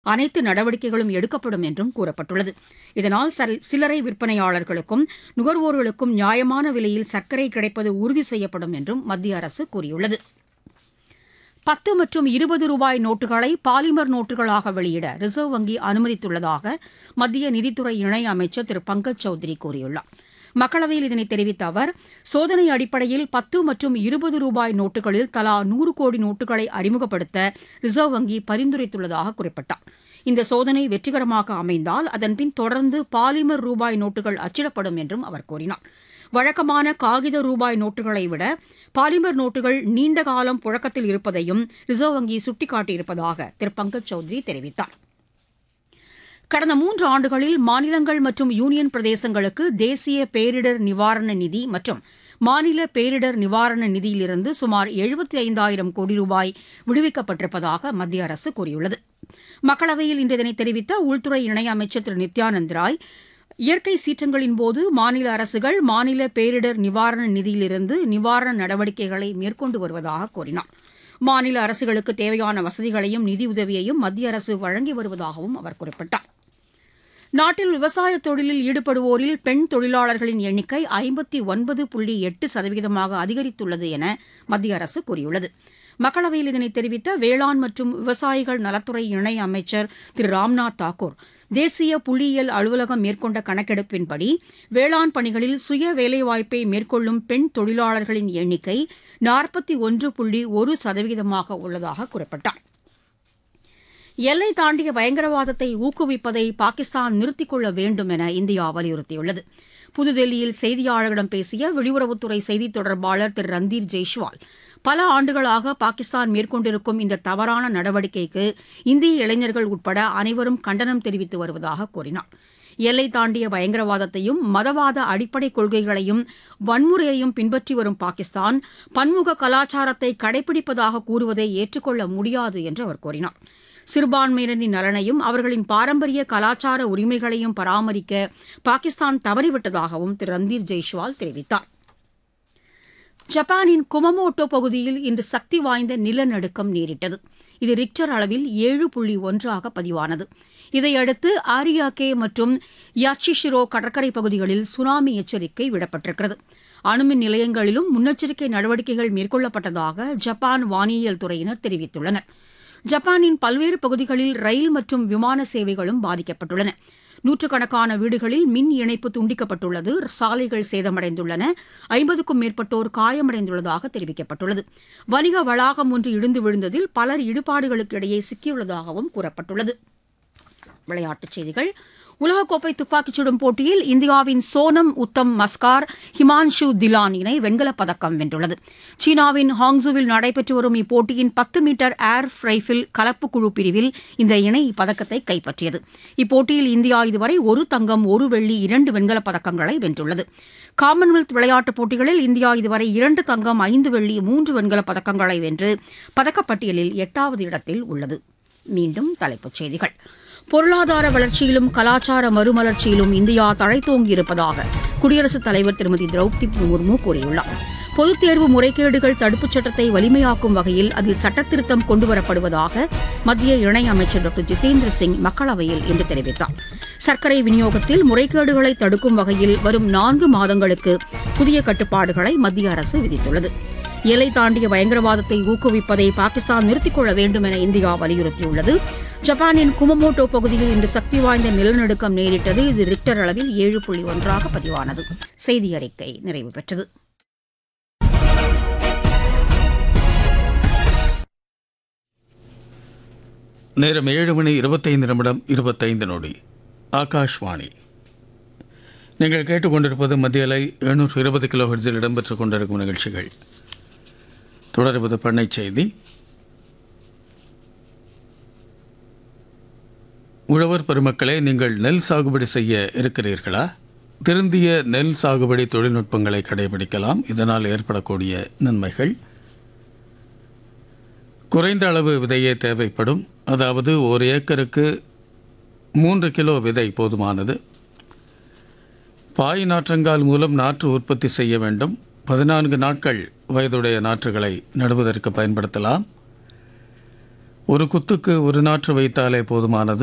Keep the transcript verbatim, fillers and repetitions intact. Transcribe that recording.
அனைத்து நடவடிக்கைகளும் எடுக்கப்படும் என்றும் கூறப்பட்டுள்ளது. இதனால் சில்லறை விற்பனையாளர்களுக்கும் நுகர்வோர்களுக்கும் நியாயமான விலையில் சர்க்கரை கிடைப்பது உறுதி செய்யப்படும் என்றும் மத்திய அரசு கூறியுள்ளது. பத்து மற்றும் இருபது ரூபாய் நோட்டுகளை பாலிமர் நோட்டுகளாக வெளியிட ரிசர்வ் வங்கி அனுமதித்துள்ளதாக மத்திய நிதித்துறை இணையமைச்சர் திரு பங்கஜ் சௌத்ரி கூறியுள்ளார். மக்களவையில் இதனை தெரிவித்த அவர், சோதனை அடிப்படையில் பத்து மற்றும் இருபது ரூபாய் நோட்டுகளில் தலா நூறு கோடி நோட்டுகளை அறிமுகப்படுத்த ரிசர்வ் வங்கி பரிந்துரைத்துள்ளதாக குறிப்பிட்டார். இந்த சோதனை வெற்றிகரமாக அமைந்தால் அதன்பின் தொடர்ந்து பாலிமர் ரூபாய் நோட்டுகள் அச்சிடப்படும் என்றும் அவர் கூறினார். வழக்கமான காகித ரூபாய் நோட்டுகளை விட பாலிமர் நோட்டுகள் நீண்ட காலம் புழக்கத்தில் இருப்பதையும் ரிசர்வ் வங்கி சுட்டிக்காட்டியிருப்பதாக திரு பங்கஜ் சௌத்ரி தெரிவித்தார். கடந்த மூன்று ஆண்டுகளில் மாநிலங்கள் மற்றும் யூனியன் பிரதேசங்களுக்கு தேசிய பேரிடர் நிவாரண நிதி மற்றும் மாநில பேரிடர் நிவாரண நிதியிலிருந்து சுமார் எழுபத்தி ஐந்தாயிரம் கோடி ரூபாய் விடுவிக்கப்பட்டிருப்பதாக மத்திய அரசு கூறியுள்ளது. மக்களவையில் இன்று இதனை தெரிவித்த உள்துறை இணையமைச்சர் திரு நித்யானந்த் ராய், இயற்கை சீற்றங்களின் போது மாநில அரசுகள் மாநில பேரிடர் நிவாரண நிதியிலிருந்து நிவாரண நடவடிக்கைகளை மேற்கொண்டு வருவதாக கூறினார். மாநில அரசுகளுக்கு தேவையான வசதிகளையும் நிதியுதவியையும் மத்திய அரசு வழங்கி வருவதாகவும் அவர் குறிப்பிட்டார். நாட்டில் விவசாய தொழிலில் ஈடுபடுவோரில் பெண் தொழிலாளர்களின் எண்ணிக்கை ஐம்பத்தி ஒன்பது புள்ளி எட்டு சதவீதமாக அதிகரித்துள்ளது என மத்திய அரசு கூறியுள்ளது. மக்களவையில் இதனை தெரிவித்த வேளாண் மற்றும் விவசாயிகள் நலத்துறை இணை அமைச்சர் திரு ராம்நாத் தாக்கூர், தேசிய புள்ளியியல் அலுவலகம் மேற்கொண்ட கணக்கெடுப்பின்படி வேளாண் பணிகளில் சுய வேலைவாய்ப்பை மேற்கொள்ளும் பெண் தொழிலாளர்களின் எண்ணிக்கை நாற்பத்தி ஒன்று புள்ளி ஒரு சதவீதமாக உள்ளதாக குறிப்பிட்டார். எல்லை தாண்டிய பயங்கரவாதத்தை ஊக்குவிப்பதை பாகிஸ்தான் நிறுத்திக் கொள்ள வேண்டும் என இந்தியா வலியுறுத்தியுள்ளது. புதுதில்லியில் செய்தியாளர்களிடம் பேசிய வெளியுறவுத்துறை செய்தித் தொடர்பாளர் திரு ரந்தீர் ஜெய்ஷ்வால், பல ஆண்டுகளாக பாகிஸ்தான் மேற்கொண்டிருக்கும் இந்த தவறான நடவடிக்கைக்கு இந்திய இளைஞர்கள் உட்பட அனைவரும் கண்டனம் தெரிவித்து வருவதாக கூறினார். எல்லை தாண்டிய பயங்கரவாதத்தையும் மதவாத அடிப்படை கொள்கைகளையும் வன்முறையையும் பின்பற்றி வரும் பாகிஸ்தான் பன்முக கலாச்சாரத்தை கடைபிடிப்பதாக கூறுவதை ஏற்றுக்கொள்ள முடியாது என்று அவர் கூறினார். சிறுபான்மையினரின் நலனையும் அவர்களின் பாரம்பரிய கலாச்சார உரிமைகளையும் பராமரிக்க பாகிஸ்தான் தவறிவிட்டதாகவும் திரு ரந்தீர் ஜெய்ஷ்வால் தெரிவித்தார். ஜப்பானின் குமமோட்டோ பகுதியில் இன்று சக்தி வாய்ந்த நிலநடுக்கம் நேரிட்டது. இது ரிக்டர் அளவில் ஏழு புள்ளி ஒன்றாக பதிவானது. இதையடுத்து ஆரியாகே மற்றும் யாச்சிஷிரோ கடற்கரை பகுதிகளில் சுனாமி எச்சரிக்கை விடப்பட்டிருக்கிறது. அணுமின் நிலையங்களிலும் முன்னெச்சரிக்கை நடவடிக்கைகள் மேற்கொள்ளப்பட்டதாக ஜப்பான் வானியல் துறையினர் தெரிவித்துள்ளனர். ஜப்பானின் பல்வேறு பகுதிகளில் ரயில் மற்றும் விமான சேவைகளும் பாதிக்கப்பட்டுள்ளன. நூற்றுக்கணக்கான வீடுகளில் மின் இணைப்பு துண்டிக்கப்பட்டுள்ளது, சாலைகள் சேதமடைந்துள்ளன, ஐம்பதுக்கும் மேற்பட்டோர் காயமடைந்துள்ளதாக தெரிவிக்கப்பட்டுள்ளது. வணிக வளாகம் ஒன்று இடிந்து விழுந்ததில் பலர் இடுபாடுகளுக்கு இடையே சிக்கியுள்ளதாகவும் கூறப்பட்டுள்ளது. விளையாட்டுச் செய்திகள். உலகக்கோப்பை துப்பாக்கிச் சுடும் போட்டியில் இந்தியாவின் சோனம் உத்தம் மஸ்கார், ஹிமான்ஷு திலான் இணை வெண்கலப் பதக்கம் வென்றுள்ளது. சீனாவின் ஹாங்ஸுவில் நடைபெற்று வரும் இப்போட்டியின் பத்து மீட்டர் ஏர் ரைஃபிள் கலப்பு குழு பிரிவில் இந்த இணை இப்பதக்கத்தை கைப்பற்றியது. இப்போட்டியில் இந்தியா இதுவரை ஒரு தங்கம், ஒரு வெள்ளி, இரண்டு வெண்கலப் பதக்கங்களை வென்றுள்ளது. காமன்வெல்த் விளையாட்டுப் போட்டிகளில் இந்தியா இதுவரை இரண்டு தங்கம், ஐந்து வெள்ளி, மூன்று வெண்கலப் பதக்கங்களை வென்று பதக்கப்பட்டியலில் எட்டாவது இடத்தில் உள்ளது. மீண்டும் தலைப்புச் செய்திகள். பொருளாதார வளர்ச்சியிலும் கலாச்சார மறுமலர்ச்சியிலும் இந்தியா தழைத்தோங்கியிருப்பதாக குடியரசுத் தலைவர் திருமதி திரௌபதி முர்மு கூறியுள்ளார். பொதுத் தேர்வு முறைகேடுகள் தடுப்புச் சட்டத்தை வலிமையாக்கும் வகையில் அதில் சட்டத்திருத்தம் கொண்டுவரப்படுவதாக மத்திய இணையமைச்சர் டாக்டர் ஜிதேந்திர சிங் மக்களவையில் இன்று தெரிவித்தார். சர்க்கரை விநியோகத்தில் முறைகேடுகளை தடுக்கும் வகையில் வரும் நான்கு மாதங்களுக்கு புதிய கட்டுப்பாடுகளை மத்திய அரசு விதித்துள்ளது. எல்லை தாண்டிய பயங்கரவாதத்தை ஊக்குவிப்பதை பாகிஸ்தான் நிறுத்திக் கொள்ள வேண்டும் என இந்தியா வலியுறுத்தியுள்ளது. ஜப்பானின் குமமோட்டோ பகுதியில் இன்று சக்தி வாய்ந்த நிலநடுக்கம் நேரிட்டது. இது ரிக்டர் அளவில் ஏழு புள்ளி ஒன்றாக பதிவானது. செய்தி அறிக்கை நிறைவு பெற்றது. நேரம் ஏழு மணி இருபத்தைந்து நிமிடம் இருபத்தைந்து நொடி. ஆகாஷ்வாணி. நீங்கள் கேட்டுக்கொண்டிருப்பது மத்திய அலை எழுநூற்று இருபது கிலோ ஹெர்ட்ஸில் இடம்பெற்றுக் கொண்டிருக்கும் நிகழ்ச்சிகள். தொடர்வது பண்ணை செய்தி. உழவர் பெருமக்களே, நீங்கள் நெல் சாகுபடி செய்ய இருக்கிறீர்களா? திருந்திய நெல் சாகுபடி தொழில்நுட்பங்களை கடைபிடிக்கலாம். இதனால் ஏற்படக்கூடிய நன்மைகள்: குறைந்த அளவு விதையே தேவைப்படும். அதாவது ஒரு ஏக்கருக்கு மூன்று கிலோ விதை போதுமானது. பாய் நாற்றங்கால் மூலம் நாற்று உற்பத்தி செய்ய வேண்டும். பதினான்கு நாட்கள் வயதுடைய நாற்றுகளை நடுவதற்கு பயன்படுத்தலாம். ஒரு குத்துக்கு ஒரு நாற்று வைத்தாலே போதுமானது.